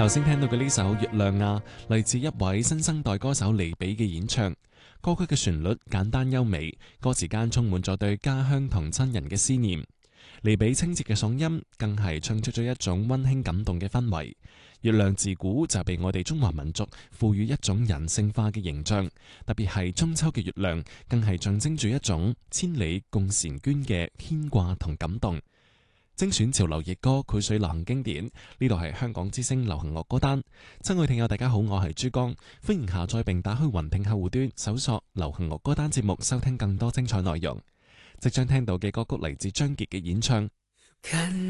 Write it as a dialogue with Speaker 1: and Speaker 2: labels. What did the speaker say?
Speaker 1: 頭先聽到嘅呢首《月亮啊》，嚟自一位新生代歌手黎比嘅演唱。歌曲嘅旋律簡單優美，歌詞間充滿咗對家鄉同親人嘅思念。黎比清澈嘅嗓音，更係唱出咗一種溫馨感動嘅氛圍。月亮自古就被我哋中華民族賦予一種人性化嘅形象，特別係中秋嘅月亮，更係象徵住一種千里共嬋娟嘅牽掛同感動。精選潮流熱歌繪水流行經典，呢度係香港之聲流行樂歌單。親愛聽友大家好，我係珠江，歡迎下載並打開雲聽客戶端，搜索流行樂歌單節目，收聽更多精彩內容。即將聽到嘅歌曲嚟自張傑嘅演唱。